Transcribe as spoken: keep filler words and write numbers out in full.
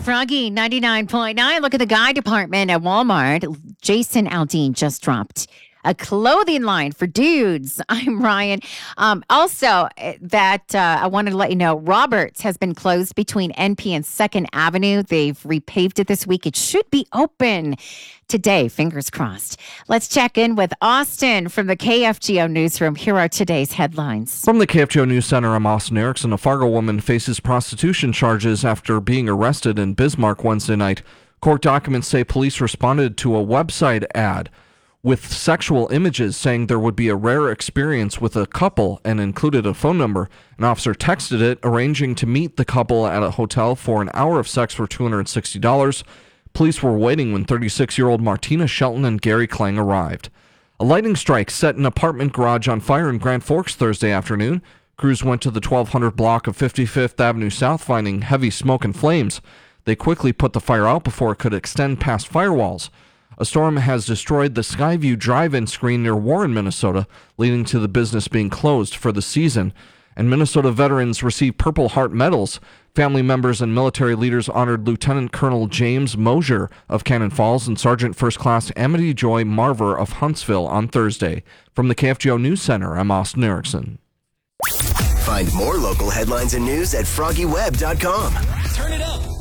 Froggy ninety-nine point nine. Look at the guy department at Walmart. Jason Aldean just dropped a clothing line for dudes. I'm Ryan. Um, also, that uh, I wanted to let you know, Roberts has been closed between N P and second Avenue. They've repaved it this week. It should be open today. Fingers crossed. Let's check in with Austin from the K F G O newsroom. Here are today's headlines. From the K F G O News Center, I'm Austin Erickson. A Fargo woman faces prostitution charges after being arrested in Bismarck Wednesday night. Court documents say police responded to a website ad with sexual images saying there would be a rare experience with a couple and included a phone number. An officer texted it, arranging to meet the couple at a hotel for an hour of sex for two hundred sixty dollars. Police were waiting when thirty-six-year-old Martina Shelton and Gary Klang arrived. A lightning strike set an apartment garage on fire in Grand Forks Thursday afternoon. Crews went to the twelve hundred block of fifty-fifth Avenue South, finding heavy smoke and flames. They quickly put the fire out before it could extend past firewalls. A storm has destroyed the Skyview drive-in screen near Warren, Minnesota, leading to the business being closed for the season. And Minnesota veterans received Purple Heart medals. Family members and military leaders honored Lieutenant Colonel James Mosier of Cannon Falls and Sergeant First Class Amity Joy Marver of Huntsville on Thursday. From the K F G O News Center, I'm Austin Erickson. Find more local headlines and news at froggy web dot com. Turn it up.